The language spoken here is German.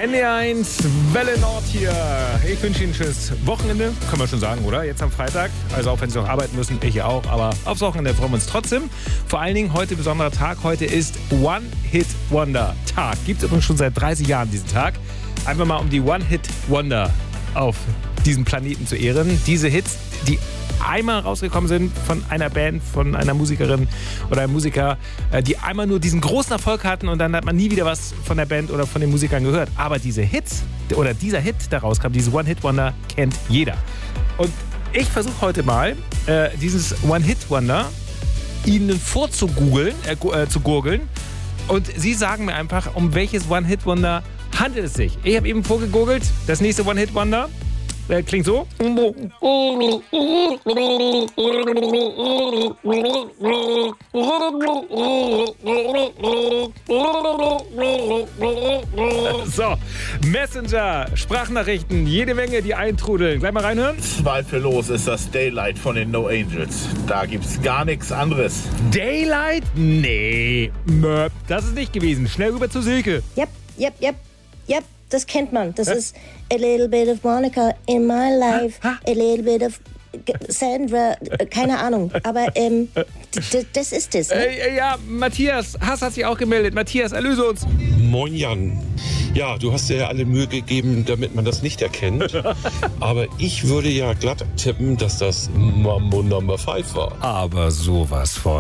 NDR1, Welle Nord hier. Ich wünsche Ihnen ein schönes Wochenende, können wir schon sagen, oder? Jetzt am Freitag. Also auch wenn Sie noch arbeiten müssen, ich ja auch. Aber aufs Wochenende freuen wir uns trotzdem. Vor allen Dingen heute besonderer Tag. Heute ist One-Hit-Wonder-Tag. Gibt es übrigens schon seit 30 Jahren diesen Tag. Einfach mal um die One-Hit-Wonder auf diesem Planeten zu ehren. Diese Hits, die einmal rausgekommen sind von einer Band, von einer Musikerin oder einem Musiker, die einmal nur diesen großen Erfolg hatten und dann hat man nie wieder was von der Band oder von den Musikern gehört. Aber diese Hits oder dieser Hit, der rauskam, diese One-Hit-Wonder, kennt jeder. Und ich versuche heute mal, dieses One-Hit-Wonder Ihnen vorzugoogeln, zu gurgeln. Und Sie sagen mir einfach, um welches One-Hit-Wonder handelt es sich. Ich habe eben vorgegoogelt, das nächste One-Hit-Wonder klingt so. So, Messenger, Sprachnachrichten, jede Menge, die eintrudeln. Gleich mal reinhören. Zweifellos ist das Daylight von den No Angels. Da gibt's gar nichts anderes. Daylight? Nee, das ist nicht gewesen. Schnell rüber zu Silke. Yep, das kennt man. Das ist a little bit of Monica in my life, a little bit of Sandra, keine Ahnung. Aber das ist es. Ne? Ja, Matthias Hass hat sich auch gemeldet. Matthias, erlöse uns. Moin Jan. Ja, du hast dir ja alle Mühe gegeben, damit man das nicht erkennt. Aber ich würde ja glatt tippen, dass das Mambo Number 5 war. Aber sowas von.